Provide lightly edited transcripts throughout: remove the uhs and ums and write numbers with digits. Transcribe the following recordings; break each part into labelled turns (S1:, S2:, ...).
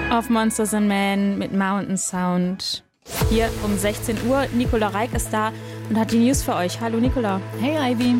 S1: Auf Monsters and Men mit Mountain Sound. Hier um 16 Uhr. Nicola Reik ist da und hat die News für euch. Hallo Nicola.
S2: Hey Ivy.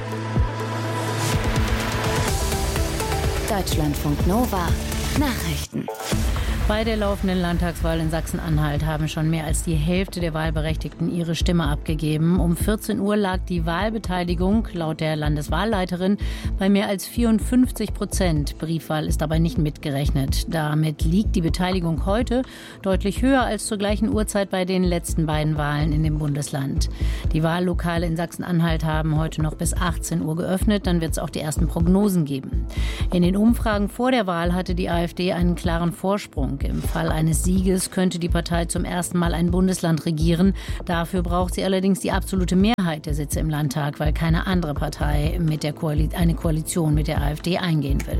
S3: Deutschlandfunk Nova Nachrichten.
S2: Bei der laufenden Landtagswahl in Sachsen-Anhalt haben schon mehr als die Hälfte der Wahlberechtigten ihre Stimme abgegeben. Um 14 Uhr lag die Wahlbeteiligung laut der Landeswahlleiterin bei mehr als 54%. Briefwahl ist dabei nicht mitgerechnet. Damit liegt die Beteiligung heute deutlich höher als zur gleichen Uhrzeit bei den letzten beiden Wahlen in dem Bundesland. Die Wahllokale in Sachsen-Anhalt haben heute noch bis 18 Uhr geöffnet. Dann wird es auch die ersten Prognosen geben. In den Umfragen vor der Wahl hatte die AfD einen klaren Vorsprung. Im Fall eines Sieges könnte die Partei zum ersten Mal ein Bundesland regieren. Dafür braucht sie allerdings die absolute Mehrheit der Sitze im Landtag, weil keine andere Partei eine Koalition mit der AfD eingehen will.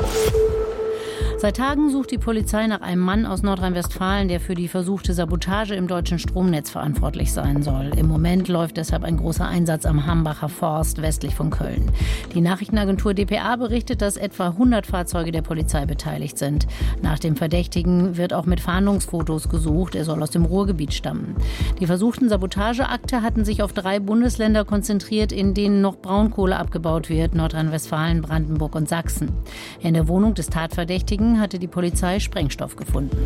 S2: Seit Tagen sucht die Polizei nach einem Mann aus Nordrhein-Westfalen, der für die versuchte Sabotage im deutschen Stromnetz verantwortlich sein soll. Im Moment läuft deshalb ein großer Einsatz am Hambacher Forst westlich von Köln. Die Nachrichtenagentur dpa berichtet, dass etwa 100 Fahrzeuge der Polizei beteiligt sind. Nach dem Verdächtigen wird auch mit Fahndungsfotos gesucht. Er soll aus dem Ruhrgebiet stammen. Die versuchten Sabotageakte hatten sich auf 3 Bundesländer konzentriert, in denen noch Braunkohle abgebaut wird: Nordrhein-Westfalen, Brandenburg und Sachsen. In der Wohnung des Tatverdächtigen hatte die Polizei Sprengstoff gefunden.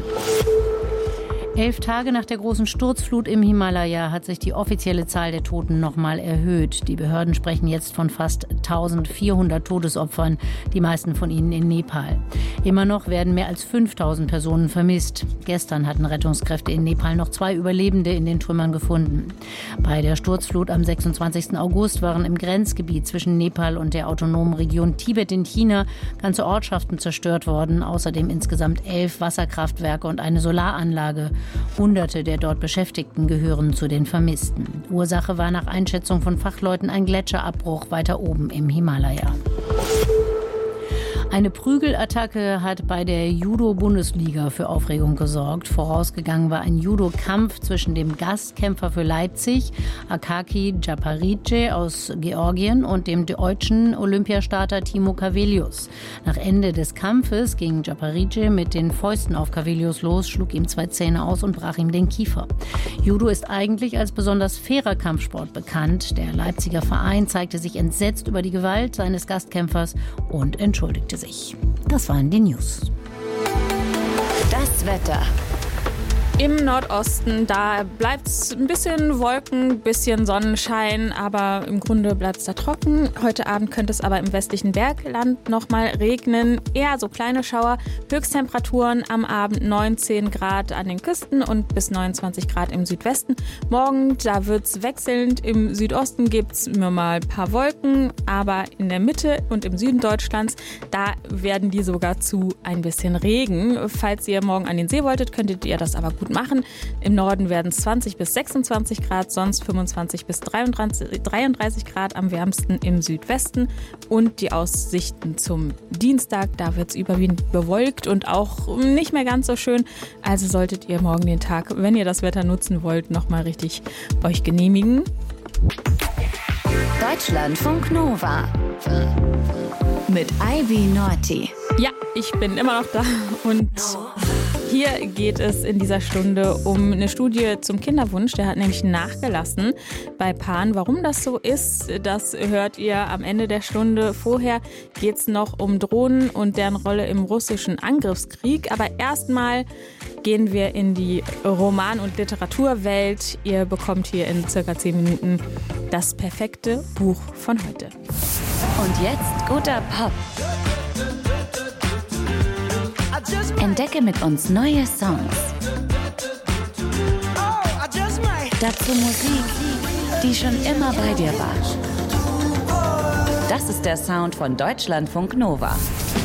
S2: 11 Tage nach der großen Sturzflut im Himalaya hat sich die offizielle Zahl der Toten nochmal erhöht. Die Behörden sprechen jetzt von fast 1400 Todesopfern, die meisten von ihnen in Nepal. Immer noch werden mehr als 5000 Personen vermisst. Gestern hatten Rettungskräfte in Nepal noch 2 Überlebende in den Trümmern gefunden. Bei der Sturzflut am 26. August waren im Grenzgebiet zwischen Nepal und der autonomen Region Tibet in China ganze Ortschaften zerstört worden. Außerdem insgesamt 11 Wasserkraftwerke und eine Solaranlage. Hunderte der dort Beschäftigten gehören zu den Vermissten. Ursache war nach Einschätzung von Fachleuten ein Gletscherabbruch weiter oben im Himalaya. Eine Prügelattacke hat bei der Judo-Bundesliga für Aufregung gesorgt. Vorausgegangen war ein Judo-Kampf zwischen dem Gastkämpfer für Leipzig, Akaki Djaparidze aus Georgien, und dem deutschen Olympiastarter Timo Cavelius. Nach Ende des Kampfes ging Djaparidze mit den Fäusten auf Cavelius los, schlug ihm 2 Zähne aus und brach ihm den Kiefer. Judo ist eigentlich als besonders fairer Kampfsport bekannt. Der Leipziger Verein zeigte sich entsetzt über die Gewalt seines Gastkämpfers und entschuldigte sich. Das waren die News.
S3: Das Wetter.
S1: Im Nordosten, da bleibt es ein bisschen Wolken, ein bisschen Sonnenschein, aber im Grunde bleibt es da trocken. Heute Abend könnte es aber im westlichen Bergland nochmal regnen. Eher so kleine Schauer. Höchsttemperaturen am Abend 19 Grad an den Küsten und bis 29 Grad im Südwesten. Morgen, da wird es wechselnd. Im Südosten gibt es immer mal ein paar Wolken, aber in der Mitte und im Süden Deutschlands, da werden die sogar zu ein bisschen Regen. Falls ihr morgen an den See wolltet, könntet ihr das aber gut machen. Im Norden werden es 20 bis 26 Grad, sonst 25 bis 33 Grad, am wärmsten im Südwesten. Und die Aussichten zum Dienstag, da wird es überwiegend bewolkt und auch nicht mehr ganz so schön. Also solltet ihr morgen den Tag, wenn ihr das Wetter nutzen wollt, nochmal richtig euch genehmigen.
S3: Deutschlandfunk Nova mit Ivy Norti.
S1: Ja, ich bin immer noch da und hier geht es in dieser Stunde um eine Studie zum Kinderwunsch. Der hat nämlich nachgelassen bei Paaren. Warum das so ist, das hört ihr am Ende der Stunde. Vorher geht es noch um Drohnen und deren Rolle im russischen Angriffskrieg. Aber erstmal gehen wir in die Roman- und Literaturwelt. Ihr bekommt hier in circa 10 Minuten das perfekte Buch von heute.
S3: Und jetzt guter Pop. Entdecke mit uns neue Songs. Dazu Musik, die schon immer bei dir war. Das ist der Sound von Deutschlandfunk Nova.